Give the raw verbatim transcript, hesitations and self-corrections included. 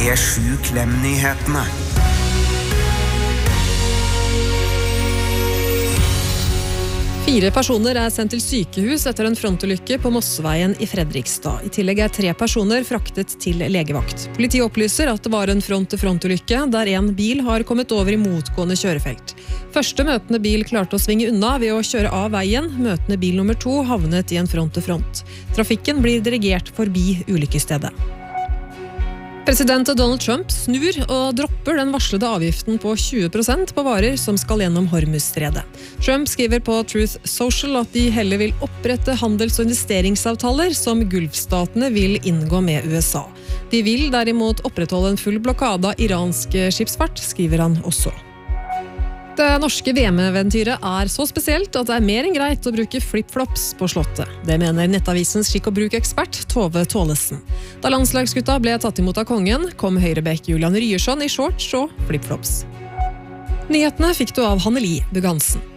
P sju Klem-nyhetene. Fire personer er sendt til sykehus etter en frontulykke på Mosseveien i Fredrikstad. I tillegg er tre personer fraktet til legevakt. Politiet opplyser at det var en front-til-front-ulykke, der en bil har kommet over i motgående kjørefelt. Første møtende bil klarte å svinge unna ved å kjøre av veien. Møtende bil nummer to havnet i en front-til-front. Trafikken blir dirigert forbi ulykkesstedet. President Donald Trump snur og dropper den varslede avgiften på tjue prosent på varer som skal gjennom Hormuzstredet. Trump skriver på Truth Social at de heller vil opprette handels- og investeringsavtaler som Gulfstatene vil inngå med U S A. De vil derimot opprettholde en full blokade av iransk skipsfart, skriver han også. Det norske V M-eventyret er så spesielt at det er mer enn greit å bruke flip-flops på slottet. Det mener nettavisens skikk- og bruk-ekspert Tove Tålesen. Da landslagsgutta ble tatt imot av kongen, kom høyrebekk Julian Ryerson i shorts og flip-flops. Nyhetene fikk du av Hanneli Bughansen.